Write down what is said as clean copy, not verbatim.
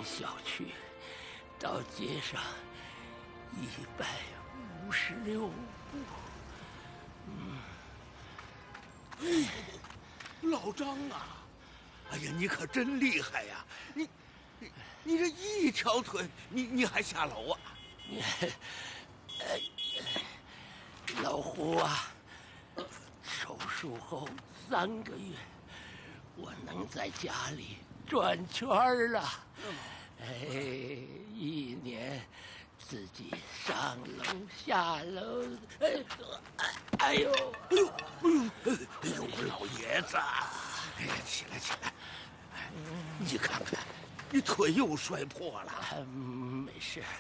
小区到街上156步。 哎，老张啊！哎呀，你可真厉害呀！你这一条腿，你还下楼啊？ 老胡啊，手术后3个月，我能在家里转圈了。1年自己上楼下楼，哎呦， 老爷子！哎呀，起来起来！你看看，你腿又摔破了。 没事，